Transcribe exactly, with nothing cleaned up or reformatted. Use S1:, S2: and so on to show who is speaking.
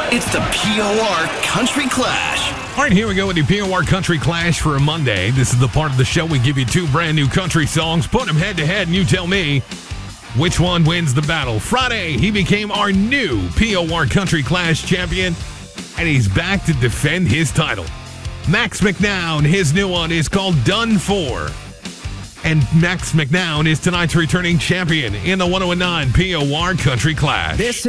S1: It's the P O R Country Clash.
S2: All right, here we go with the P O R Country Clash for a Monday. This is the part of the show we give you two brand new country songs, put them head to head, and you tell me which one wins the battle. Friday, he became our new P O R Country Clash champion, and he's back to defend his title. Max McNown, his new one is called Done For. And Max McNown is tonight's returning champion in the one oh nine P O R Country Clash.
S3: This